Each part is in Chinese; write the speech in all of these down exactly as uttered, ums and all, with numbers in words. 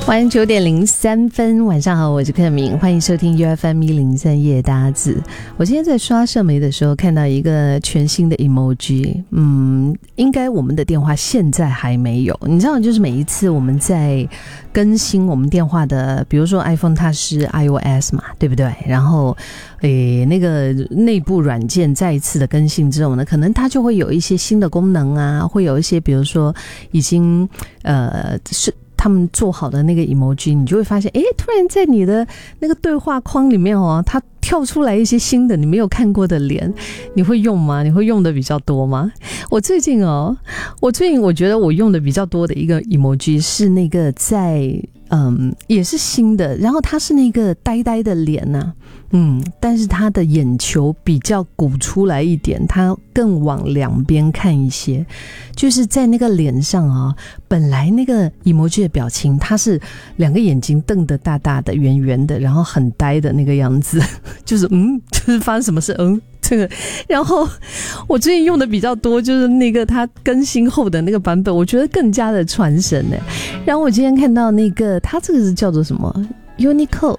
晚上九点零三分，晚上好，我是克明，欢迎收听 U F M 一零三夜搭子。我今天在刷社媒的时候看到一个全新的 emoji， 嗯，应该我们的电话现在还没有。你知道，就是每一次我们在更新我们电话的，比如说 iPhone 它是 iOS 嘛，对不对？然后诶，那个内部软件再一次的更新之后呢，可能它就会有一些新的功能啊，会有一些比如说已经呃是他们做好的那个 emoji， 你就会发现，诶，突然在你的那个对话框里面哦，它跳出来一些新的你没有看过的脸，你会用吗？你会用的比较多吗？我最近哦，我最近我觉得我用的比较多的一个 emoji 是那个在嗯，也是新的，然后它是那个呆呆的脸啊，嗯，但是它的眼球比较鼓出来一点，它更往两边看一些，就是在那个脸上啊，本来那个 emoji 的表情，它是两个眼睛瞪得大大的、圆圆的，然后很呆的那个样子，就是嗯，就是发生什么事，嗯。这个，然后我最近用的比较多，就是那个它更新后的那个版本，我觉得更加的传神呢。然后我今天看到那个，它这个是叫做什么 Unicode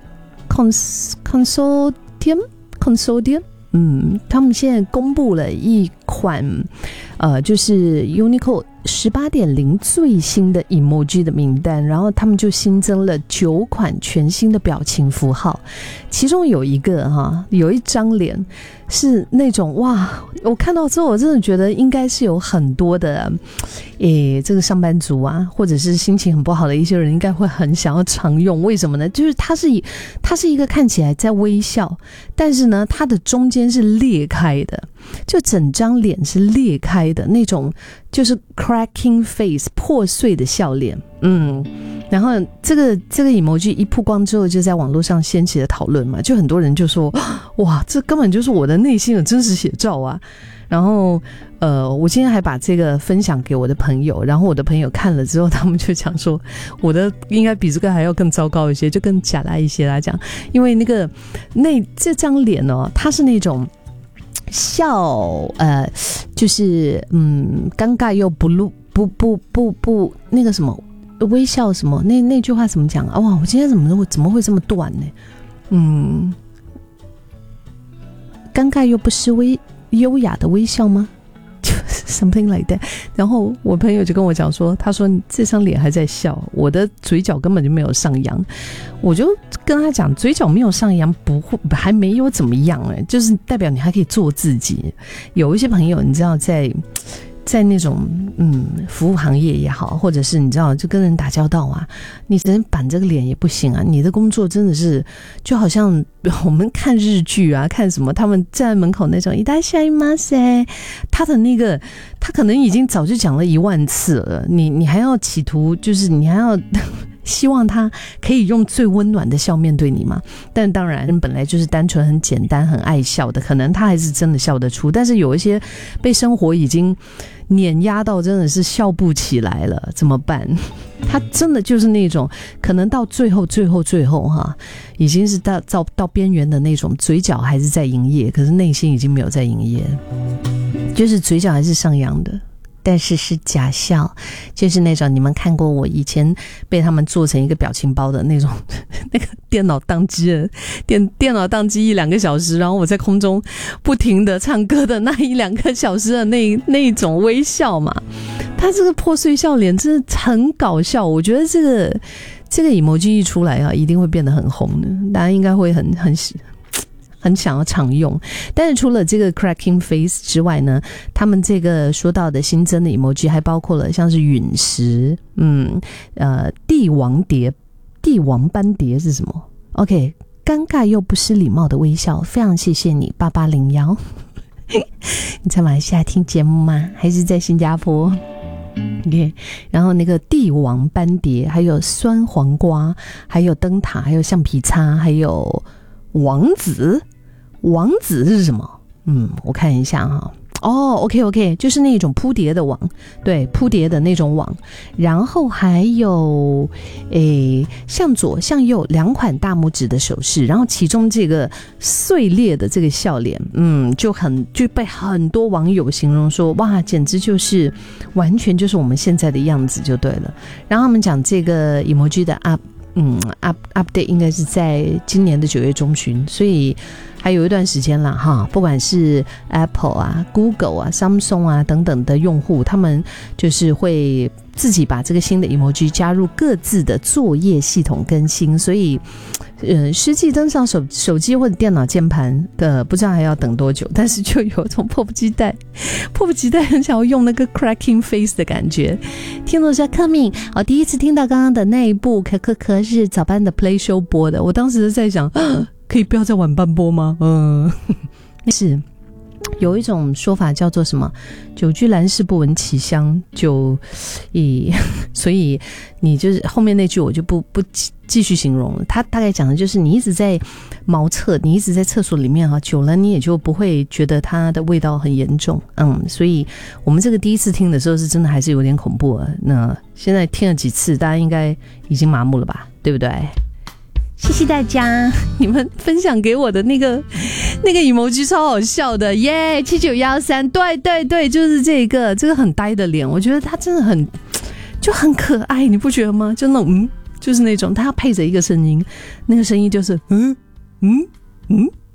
Consortium Consortium， 嗯，他们现在公布了一款，呃，就是 Unicode十八点零 最新的 emoji 的名单，然后他们就新增了九款全新的表情符号，其中有一个哈，有一张脸是那种哇，我看到之后我真的觉得应该是有很多的诶，这个上班族啊，或者是心情很不好的一些人应该会很想要常用。为什么呢？就是它是它是一个看起来在微笑，但是呢它的中间是裂开的，就整张脸是裂开的那种，就是 cracking face 破碎的笑脸。嗯，然后这个这个 emoji 一曝光之后，就在网络上掀起了讨论嘛，就很多人就说，哇，这根本就是我的内心的真实写照啊。然后呃，我今天还把这个分享给我的朋友，然后我的朋友看了之后，他们就讲说我的应该比这个还要更糟糕一些，就更假啦一些啦讲，因为那个那这张脸哦，它是那种笑，呃，就是嗯，尴尬又不露不不不不那个什么微笑什么，那那句话怎么讲啊？哇，我今天怎么怎么会这么短呢？嗯，尴尬又不失微优雅的微笑吗？就是 something like that。然后我朋友就跟我讲说，他说这张脸还在笑，我的嘴角根本就没有上扬。我就跟他讲，嘴角没有上扬不会还没有怎么样哎、欸，就是代表你还可以做自己。有一些朋友你知道在。在那种嗯服务行业也好，或者是你知道就跟人打交道啊，你只能板这个脸也不行啊。你的工作真的是就好像我们看日剧啊，看什么他们站在门口那种いらっしゃいませ，他的那个他可能已经早就讲了一万次了，你你还要企图就是你还要希望他可以用最温暖的笑面对你嘛？但当然本来就是单纯很简单很爱笑的，可能他还是真的笑得出，但是有一些被生活已经碾压到真的是笑不起来了，怎么办？他真的就是那种可能到最后最后最后哈，已经是到到到边缘的那种，嘴角还是在营业，可是内心已经没有在营业，就是嘴角还是上扬的，但是是假笑，就是那种你们看过我以前被他们做成一个表情包的那种那个电脑宕机了电电脑宕机一两个小时，然后我在空中不停的唱歌的那一两个小时的那那一种微笑嘛。他这个破碎笑脸真的很搞笑，我觉得这个这个 emoji 一出来啊，一定会变得很红的，大家应该会很很很想要常用。但是除了这个 cracking face 之外呢，他们这个说到的新增的 emoji 还包括了像是陨石，嗯，呃，帝王蝶，帝王斑蝶是什么 ？OK， 尴尬又不失礼貌的微笑，非常谢谢你八八零一。你在马来西亚听节目吗？还是在新加坡？Okay, 然后那个帝王斑蝶，还有酸黄瓜，还有灯塔，还有橡皮擦，还有王子。王子是什么？嗯，我看一下哈。哦 OK OK， 就是那种扑蝶的网，对，扑蝶的那种网。然后还有诶向左向右两款大拇指的手势，然后其中这个碎裂的这个笑脸，嗯，就很就被很多网友形容说，哇，简直就是完全就是我们现在的样子就对了。然后他们讲这个 emoji 的 up 嗯 up update 应该是在今年的九月中旬，所以还有一段时间啦哈。不管是 Apple 啊、Google 啊、Samsung 啊等等的用户，他们就是会自己把这个新的 emoji 加入各自的作业系统更新，所以呃，实际登上手手机或者电脑键盘的，不知道还要等多久，但是就有一种迫不及待迫不及待很想要用那个 cracking face 的感觉。听众是柯敏，我第一次听到刚刚的那一部可可可是早班的 play show 播的，我当时在想可以不要在晚班播吗？嗯，是有一种说法叫做什么久居兰室不闻其香，就以所以你就是后面那句我就不不继续形容了。他大概讲的就是你一直在茅厕，你一直在厕所里面啊，久了你也就不会觉得它的味道很严重。嗯，所以我们这个第一次听的时候是真的还是有点恐怖了。那现在听了几次，大家应该已经麻木了吧，对不对？谢谢大家，你们分享给我的那个那个 emoji 超好笑的耶，七九一三，对对对，就是这个这个很呆的脸，我觉得他真的很就很可爱，你不觉得吗？就那种嗯，就是那种他配着一个声音，那个声音就是嗯嗯嗯